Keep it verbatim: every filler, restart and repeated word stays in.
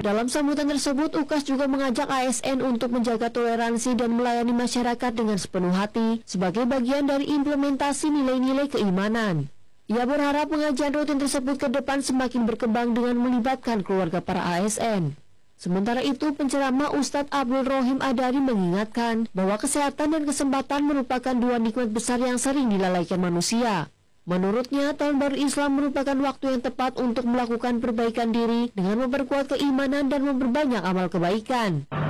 Dalam sambutan tersebut, U K A S juga mengajak A S N untuk menjaga toleransi dan melayani masyarakat dengan sepenuh hati sebagai bagian dari implementasi nilai-nilai keimanan. Ia berharap pengajian rutin tersebut ke depan semakin berkembang dengan melibatkan keluarga para A S N. Sementara itu, penceramah Ustadz Abdul Rohim Adari mengingatkan bahwa kesehatan dan kesempatan merupakan dua nikmat besar yang sering dilalaikan manusia. Menurutnya, tahun baru Islam merupakan waktu yang tepat untuk melakukan perbaikan diri dengan memperkuat keimanan dan memperbanyak amal kebaikan.